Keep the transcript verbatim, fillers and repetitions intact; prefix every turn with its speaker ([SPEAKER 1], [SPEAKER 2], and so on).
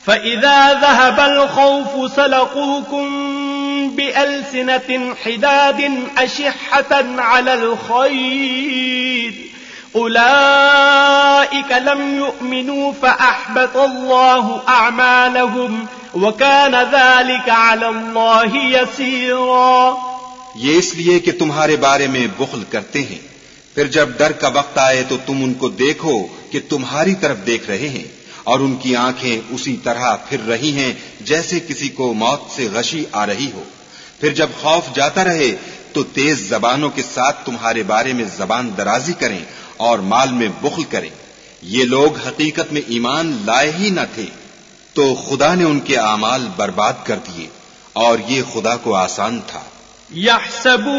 [SPEAKER 1] फ़इज़ा ज़हबल ख़ौफ़ु सलक़ूकुम बिअल्सिनतिन हिदादिन अशिह्हतन अलल ख़ैर उलाइक लम युअ्मिनू फ़अहबतल्लाहु अअमालहुम व कान ज़ालिका अलल्लाहि यसीरा।
[SPEAKER 2] ये इसलिए कि तुम्हारे बारे में बुख्ल करते हैं, फिर जब डर का वक्त आए तो तुम उनको देखो कि तुम्हारी तरफ देख रहे हैं और उनकी आंखें उसी तरह फिर रही हैं जैसे किसी को मौत से गशी आ रही हो। फिर जब खौफ जाता रहे तो तेज जबानों के साथ तुम्हारे बारे में जबान दराजी करें और माल में बुख्ल करें। ये लोग हकीकत में ईमान लाए ही न थे, तो खुदा ने उनके आमाल बर्बाद कर दिए और ये खुदा को आसान था।
[SPEAKER 1] यहसबू